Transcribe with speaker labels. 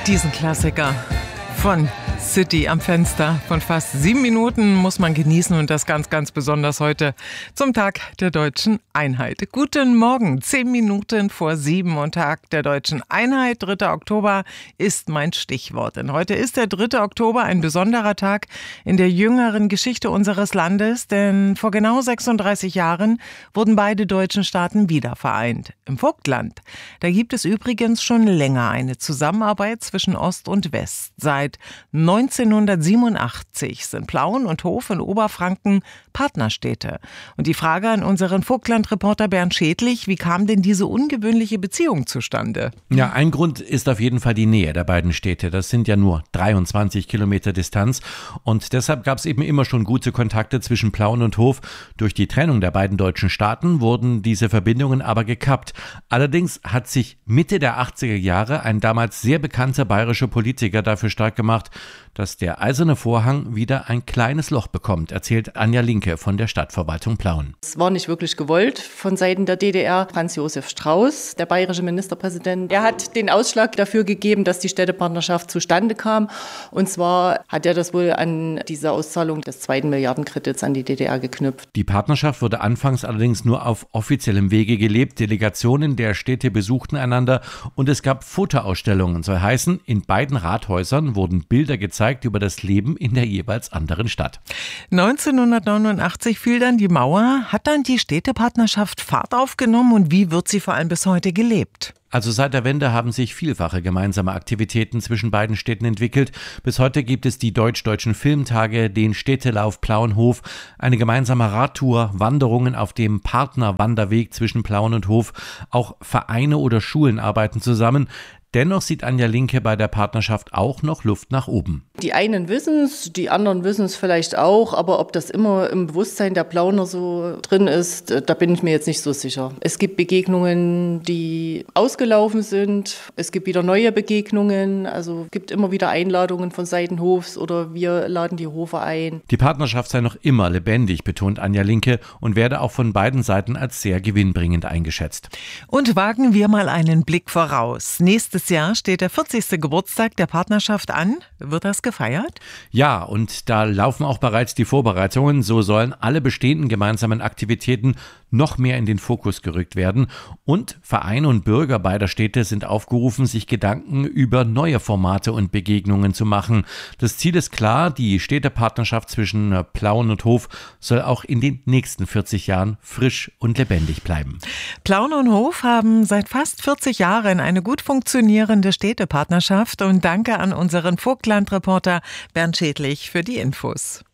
Speaker 1: Diesen Klassiker von City am Fenster von fast 7 Minuten muss man genießen und das ganz, ganz besonders heute zum Tag der Deutschen Einheit. Guten Morgen, 10 Minuten vor 7 und Tag der Deutschen Einheit. 3. Oktober ist mein Stichwort. Denn heute ist der 3. Oktober ein besonderer Tag in der jüngeren Geschichte unseres Landes, denn vor genau 36 Jahren wurden beide deutschen Staaten wieder vereint. Im Vogtland. Da gibt es übrigens schon länger eine Zusammenarbeit zwischen Ost und West. Seit 1987 sind Plauen und Hof in Oberfranken Partnerstädte. Und die Frage an unseren Vogtland-Reporter Bernd Schädlich, wie kam denn diese ungewöhnliche Beziehung zustande?
Speaker 2: Ja, ein Grund ist auf jeden Fall die Nähe der beiden Städte. Das sind ja nur 23 Kilometer Distanz und deshalb gab es eben immer schon gute Kontakte zwischen Plauen und Hof. Durch die Trennung der beiden deutschen Staaten wurden diese Verbindungen aber gekappt. Allerdings hat sich Mitte der 80er Jahre ein damals sehr bekannter bayerischer Politiker dafür stark gemacht, dass der Eiserne Vorhang wieder ein kleines Loch bekommt, erzählt Anja Linke von der Stadtverwaltung Plauen.
Speaker 3: Es war nicht wirklich gewollt von Seiten der DDR. Franz Josef Strauß, der bayerische Ministerpräsident, er hat den Ausschlag dafür gegeben, dass die Städtepartnerschaft zustande kam. Und zwar hat er das wohl an diese Auszahlung des 2. Milliardenkredits an die DDR geknüpft.
Speaker 2: Die Partnerschaft wurde anfangs allerdings nur auf offiziellem Wege gelebt. Delegationen der Städte besuchten einander und es gab Fotoausstellungen. Soll heißen, in beiden Rathäusern wurden Bilder gezeigt über das Leben in der jeweils anderen Stadt.
Speaker 1: 1989 fiel dann die Mauer. Hat dann die Städtepartnerschaft Fahrt aufgenommen und wie wird sie vor allem bis heute gelebt?
Speaker 2: Also seit der Wende haben sich vielfache gemeinsame Aktivitäten zwischen beiden Städten entwickelt. Bis heute gibt es die Deutsch-Deutschen Filmtage, den Städtelauf Plauen-Hof, eine gemeinsame Radtour, Wanderungen auf dem Partnerwanderweg zwischen Plauen und Hof. Auch Vereine oder Schulen arbeiten zusammen. Dennoch sieht Anja Linke bei der Partnerschaft auch noch Luft nach oben.
Speaker 3: Die einen wissen es, die anderen wissen es vielleicht auch, aber ob das immer im Bewusstsein der Plauner so drin ist, da bin ich mir jetzt nicht so sicher. Es gibt Begegnungen, die ausgelaufen sind, es gibt wieder neue Begegnungen, also es gibt immer wieder Einladungen von Seiten Hofs oder wir laden die Hofer ein.
Speaker 2: Die Partnerschaft sei noch immer lebendig, betont Anja Linke und werde auch von beiden Seiten als sehr gewinnbringend eingeschätzt.
Speaker 1: Und wagen wir mal einen Blick voraus. Nächstes Jahr steht der 40. Geburtstag der Partnerschaft an. Wird das gefeiert?
Speaker 2: Ja, und da laufen auch bereits die Vorbereitungen. So sollen alle bestehenden gemeinsamen Aktivitäten noch mehr in den Fokus gerückt werden. Und Vereine und Bürger beider Städte sind aufgerufen, sich Gedanken über neue Formate und Begegnungen zu machen. Das Ziel ist klar, die Städtepartnerschaft zwischen Plauen und Hof soll auch in den nächsten 40 Jahren frisch und lebendig bleiben.
Speaker 1: Plauen und Hof haben seit fast 40 Jahren eine gut funktionierende Städtepartnerschaft und danke an unseren Vogtland-Reporter Bernd Schädlich für die Infos.